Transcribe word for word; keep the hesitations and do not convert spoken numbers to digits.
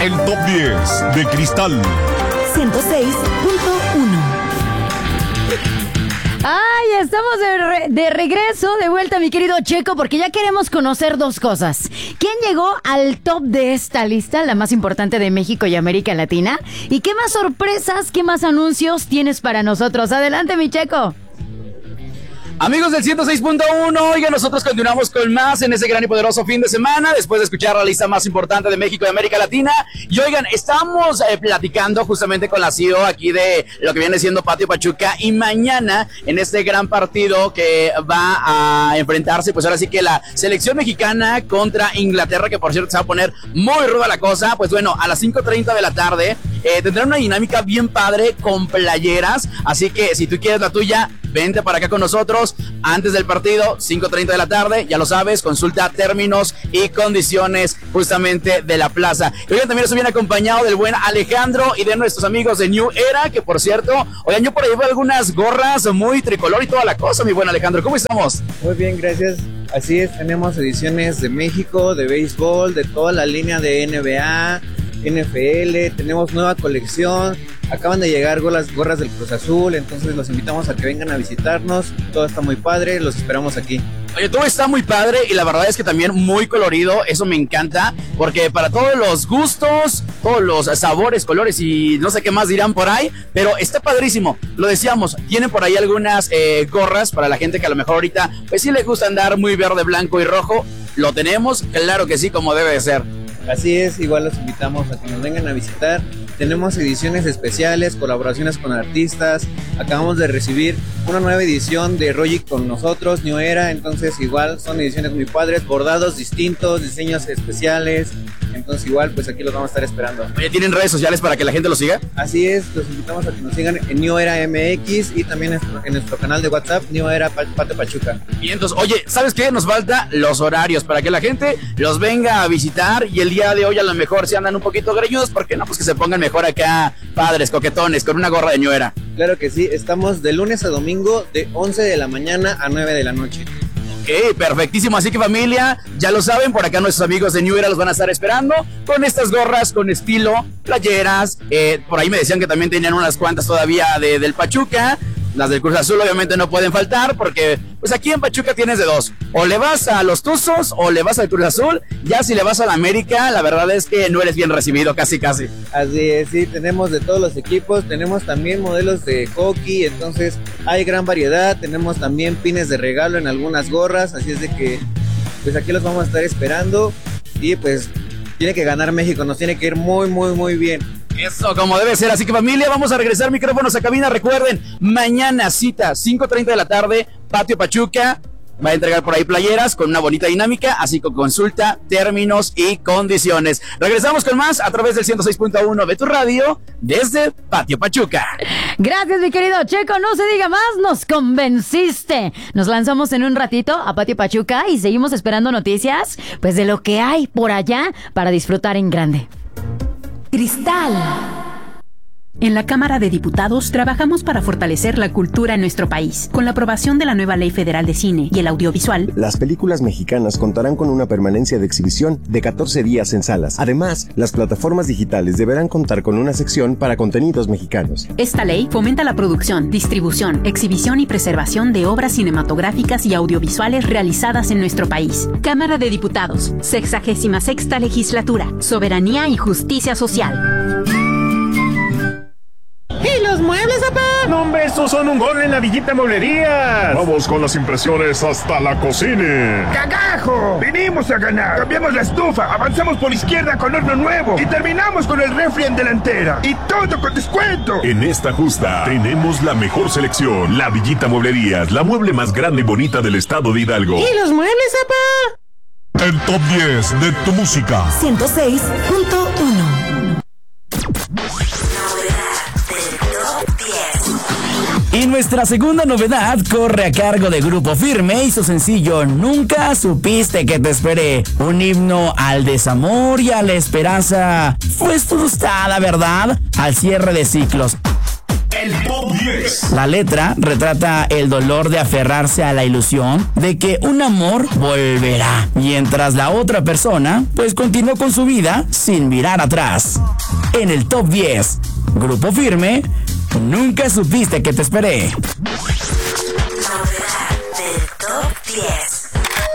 El top diez de Cristal ciento seis punto uno. Ay, estamos de, re- de regreso, de vuelta, mi querido Checo, porque ya queremos conocer dos cosas. ¿Quién llegó al top de esta lista, la más importante de México y América Latina? ¿Y qué más sorpresas, qué más anuncios tienes para nosotros? Adelante, mi Checo. Amigos del ciento seis punto uno, oigan, nosotros continuamos con más en ese gran y poderoso fin de semana, después de escuchar la lista más importante de México y América Latina. Y oigan, estamos eh, platicando justamente con la C E O aquí de lo que viene siendo Patio Pachuca, y mañana en este gran partido que va a enfrentarse, pues ahora sí que la selección mexicana contra Inglaterra, que por cierto se va a poner muy ruda la cosa. Pues bueno, a las cinco treinta de la tarde eh, tendrán una dinámica bien padre con playeras, así que si tú quieres la tuya, vente para acá con nosotros antes del partido, cinco treinta de la tarde, ya lo sabes, consulta términos y condiciones justamente de la plaza. Y oigan, también estoy bien acompañado del buen Alejandro y de nuestros amigos de New Era, que por cierto, oigan, yo por ahí veo algunas gorras muy tricolor y toda la cosa, mi buen Alejandro, ¿cómo estamos? Muy bien, gracias. Así es, tenemos ediciones de México, de béisbol, de toda la línea de N B A, N F L, tenemos nueva colección. Acaban de llegar gorras, gorras del Cruz Azul, entonces los invitamos a que vengan a visitarnos. Todo está muy padre, los esperamos aquí. Oye, todo está muy padre y la verdad es que también muy colorido, eso me encanta, porque para todos los gustos, todos los sabores, colores y no sé qué más dirán por ahí, pero está padrísimo. Lo decíamos, tienen por ahí algunas eh, gorras para la gente que a lo mejor ahorita, pues sí les gusta andar muy verde, blanco y rojo. Lo tenemos, claro que sí, como debe de ser. Así es, igual los invitamos a que nos vengan a visitar. Tenemos ediciones especiales, colaboraciones con artistas. Acabamos de recibir una nueva edición de Rogic con nosotros, New Era. Entonces igual son ediciones muy padres, bordados distintos, diseños especiales. Entonces igual pues aquí los vamos a estar esperando. Oye, ¿tienen redes sociales para que la gente los siga? Así es, los invitamos a que nos sigan en New Era M X y también en nuestro canal de WhatsApp, New Era Patio Pachuca. Y entonces, oye, ¿sabes qué? Nos falta los horarios para que la gente los venga a visitar, y el día de hoy a lo mejor se andan un poquito greñudos, porque no, pues que se pongan mejor acá, padres, coquetones, con una gorra de New Era. Claro que sí, estamos de lunes a domingo de once de la mañana a nueve de la noche. Ok, perfectísimo, así que familia, ya lo saben, por acá nuestros amigos de New Era los van a estar esperando con estas gorras con estilo, playeras, eh, por ahí me decían que también tenían unas cuantas todavía de, del Pachuca. Las del Cruz Azul obviamente no pueden faltar, porque pues aquí en Pachuca tienes de dos, o le vas a los Tuzos o le vas al Cruz Azul. Ya si le vas a la América, la verdad es que no eres bien recibido, casi casi. Así es, sí, tenemos de todos los equipos, tenemos también modelos de hockey, entonces hay gran variedad, tenemos también pines de regalo en algunas gorras, así es de que pues aquí los vamos a estar esperando, y pues tiene que ganar México, nos tiene que ir muy muy muy bien. Eso, como debe ser. Así que familia, vamos a regresar micrófonos a cabina. Recuerden, mañana cita, cinco treinta de la tarde, Patio Pachuca va a entregar por ahí playeras con una bonita dinámica, así que consulta términos y condiciones. Regresamos con más a través del ciento seis punto uno de tu radio desde Patio Pachuca. Gracias, mi querido Checo, no se diga más, nos convenciste. Nos lanzamos en un ratito a Patio Pachuca y seguimos esperando noticias, pues de lo que hay por allá para disfrutar en grande. Cristal. En la Cámara de Diputados trabajamos para fortalecer la cultura en nuestro país. Con la aprobación de la nueva Ley Federal de Cine y el Audiovisual, las películas mexicanas contarán con una permanencia de exhibición de catorce días en salas. Además, las plataformas digitales deberán contar con una sección para contenidos mexicanos. Esta ley fomenta la producción, distribución, exhibición y preservación de obras cinematográficas y audiovisuales realizadas en nuestro país. Cámara de Diputados, sexagésima sexta legislatura, soberanía y justicia social. ¿Y los muebles, papá? No, hombre, estos son un gol en la Villita Mueblerías. Vamos con las impresiones hasta la cocina. ¡Cagajo! Vinimos a ganar. Cambiamos la estufa, avanzamos por izquierda con horno nuevo y terminamos con el refri en delantera. Y todo con descuento. En esta justa tenemos la mejor selección. La Villita Mueblerías, la mueble más grande y bonita del estado de Hidalgo. ¿Y los muebles, papá? El top diez de tu música. ciento seis punto uno. Y nuestra segunda novedad corre a cargo de Grupo Firme y su sencillo Nunca supiste que te esperé. Un himno al desamor y a la esperanza, pues frustrada, ¿verdad? Al cierre de ciclos. El top diez. diez. La letra retrata el dolor de aferrarse a la ilusión de que un amor volverá, mientras la otra persona pues continuó con su vida sin mirar atrás. En el top diez, Grupo Firme, Nunca supiste que te esperé.